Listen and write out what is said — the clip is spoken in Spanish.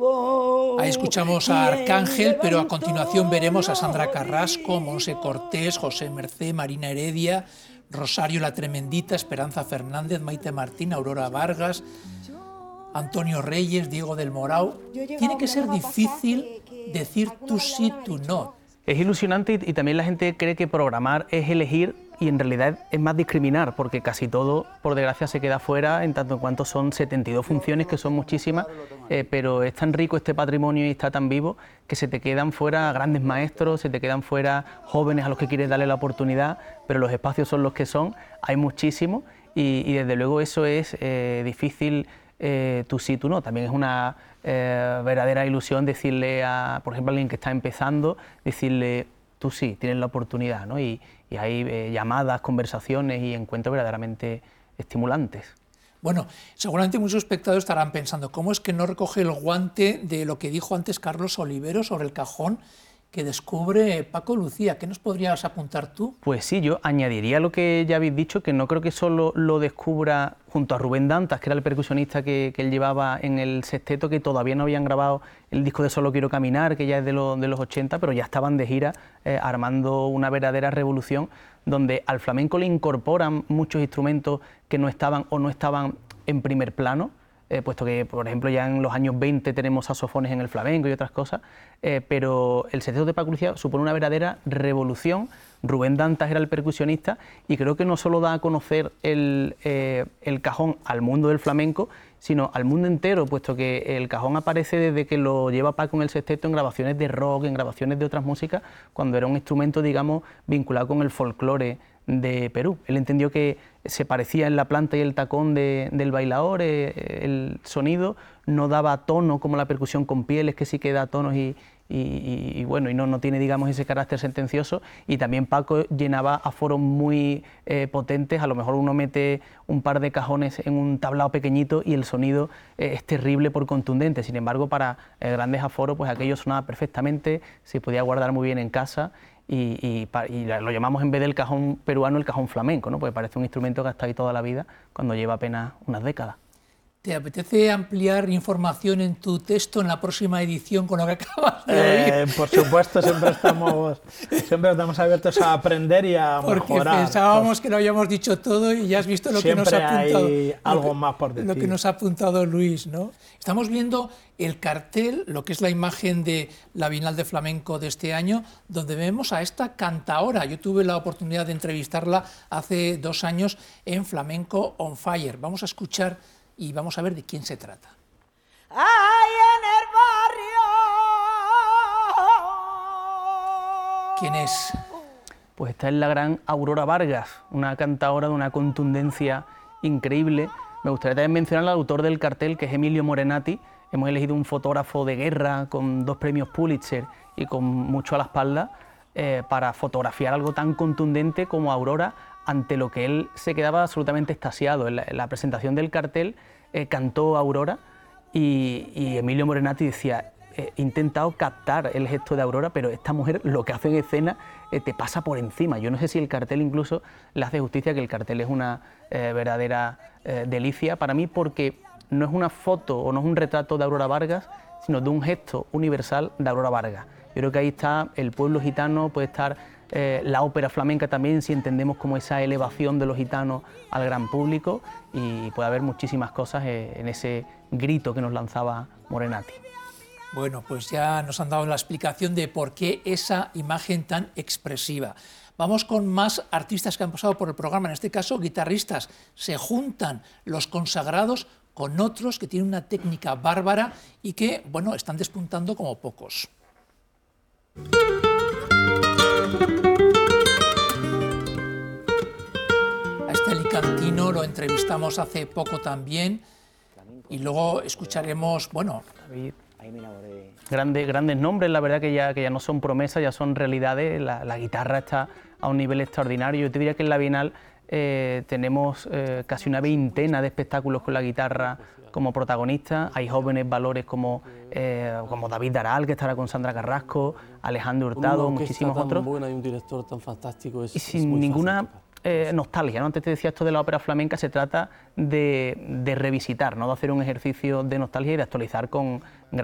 Ahí escuchamos a Arcángel, pero a continuación veremos a Sandra Carrasco, Monse Cortés, José Mercé, Marina Heredia, Rosario la Tremendita, Esperanza Fernández, Maite Martín, Aurora Vargas, Antonio Reyes, Diego del Morao. Tiene que ser difícil decir tú sí, tú no. Es ilusionante y también la gente cree que programar es elegir y en realidad es más discriminar, porque casi todo, por desgracia, se queda fuera en tanto en cuanto son 72 funciones, que son muchísimas, pero es tan rico este patrimonio y está tan vivo que se te quedan fuera grandes maestros, se te quedan fuera jóvenes a los que quieres darle la oportunidad, pero los espacios son los que son, hay muchísimos y desde luego eso es difícil. Tú sí, tú no. También es una verdadera ilusión decirle a, por ejemplo, a alguien que está empezando, decirle tú sí, tienes la oportunidad, ¿no? Y hay llamadas, conversaciones y encuentros verdaderamente estimulantes. Bueno, seguramente muchos espectadores estarán pensando, ¿cómo es que no recoge el guante de lo que dijo antes Carlos Olivero sobre el cajón que descubre Paco Lucía? ¿Qué nos podrías apuntar tú? Pues sí, yo añadiría lo que ya habéis dicho, que no creo que solo lo descubra junto a Rubén Dantas, que era el percusionista que él llevaba en el sexteto, que todavía no habían grabado el disco de Solo Quiero Caminar, que ya es de los 80, pero ya estaban de gira armando una verdadera revolución, donde al flamenco le incorporan muchos instrumentos que no estaban o no estaban en primer plano, puesto que, por ejemplo, ya en los años 20 tenemos saxofones en el flamenco y otras cosas, pero el sexteto de Paco Lucía supone una verdadera revolución. Rubén Dantas era el percusionista y creo que no solo da a conocer el cajón al mundo del flamenco, sino al mundo entero, puesto que el cajón aparece desde que lo lleva Paco en el sexteto en grabaciones de rock, en grabaciones de otras músicas, cuando era un instrumento, digamos, vinculado con el folclore de Perú. Él entendió que se parecía en la planta y el tacón del bailaor, el sonido no daba tono como la percusión con pieles, que sí que da tonos y bueno, y no tiene, digamos, ese carácter sentencioso, y también Paco llenaba aforos muy potentes. A lo mejor uno mete un par de cajones en un tablao pequeñito y el sonido es terrible por contundente. Sin embargo, para grandes aforos, pues aquello sonaba perfectamente, se podía guardar muy bien en casa. Y lo llamamos, en vez del cajón peruano, el cajón flamenco, ¿no? Porque parece un instrumento que ha estado ahí toda la vida, cuando lleva apenas unas décadas. ¿Te apetece ampliar información en tu texto en la próxima edición con lo que acabas de oír? Por supuesto, siempre estamos abiertos a aprender y a mejorar. Porque pensábamos que lo habíamos dicho todo y ya has visto lo que nos ha apuntado. Siempre hay algo más por decir. Lo que nos ha apuntado Luis, ¿no? Estamos viendo el cartel, lo que es la imagen de la Bienal de Flamenco de este año, donde vemos a esta cantaora. Yo tuve la oportunidad de entrevistarla hace 2 años en Flamenco on Fire. Vamos a escuchar y vamos a ver de quién se trata. ¡Ay, en el barrio! ¿Quién es? Pues esta es la gran Aurora Vargas, una cantaora de una contundencia increíble. Me gustaría también mencionar al autor del cartel, que es Emilio Morenati. Hemos elegido un fotógrafo de guerra con 2 premios Pulitzer y con mucho a la espalda para fotografiar algo tan contundente como Aurora, ante lo que él se quedaba absolutamente extasiado. En la presentación del cartel cantó Aurora y Emilio Morenati decía: he intentado captar el gesto de Aurora, pero esta mujer lo que hace en escena te pasa por encima. Yo no sé si el cartel incluso le hace justicia, que el cartel es una verdadera delicia para mí, porque no es una foto o no es un retrato de Aurora Vargas, sino de un gesto universal de Aurora Vargas. Yo creo que ahí está el pueblo gitano, puede estar la ópera flamenca también, si entendemos como esa elevación de los gitanos al gran público, y puede haber muchísimas cosas en ese grito que nos lanzaba Morenati. Bueno, pues ya nos han dado la explicación de por qué esa imagen tan expresiva. Vamos con más artistas que han pasado por el programa, en este caso guitarristas. Se juntan los consagrados con otros que tienen una técnica bárbara y que, bueno, están despuntando como pocos. A este alicantino lo entrevistamos hace poco también y luego escucharemos, bueno, Grandes nombres, la verdad que ya no son promesas, ya son realidades. La guitarra está a un nivel extraordinario. Yo te diría que en la Bienal tenemos casi una veintena de espectáculos con la guitarra como protagonista. Hay jóvenes valores como David Daral, que estará con Sandra Carrasco, Alejandro Hurtado, muchísimos otros. Buena y un director tan fantástico, y sin ninguna nostalgia, ¿no? Antes te decía esto de la ópera flamenca, se trata de revisitar, ¿no? De hacer un ejercicio de nostalgia y de actualizar con